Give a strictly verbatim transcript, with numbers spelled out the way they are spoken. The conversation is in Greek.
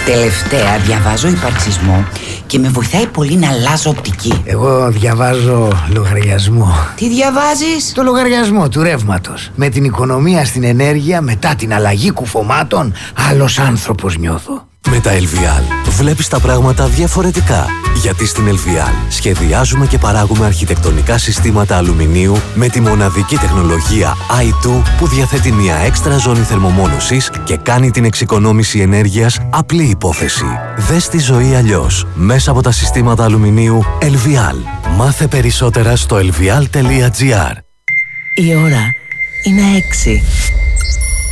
Τελευταία διαβάζω υπαρξισμό και με βοηθάει πολύ να αλλάζω οπτική. Εγώ διαβάζω λογαριασμό. Τι διαβάζεις? Το λογαριασμό του ρεύματος. Με την οικονομία στην ενέργεια μετά την αλλαγή κουφωμάτων, άλλος άνθρωπος νιώθω. Με τα Ελβιάλ βλέπεις τα πράγματα διαφορετικά. Γιατί στην Ελβιάλ σχεδιάζουμε και παράγουμε αρχιτεκτονικά συστήματα αλουμινίου με τη μοναδική τεχνολογία άι τού που διαθέτει μια έξτρα ζώνη θερμομόνωσης και κάνει την εξοικονόμηση ενέργειας απλή υπόθεση. Δες τη ζωή αλλιώς μέσα από τα συστήματα αλουμινίου Ελβιάλ. Μάθε περισσότερα στο ελβιάλ τελεία τζι άρ. Η ώρα είναι έξι.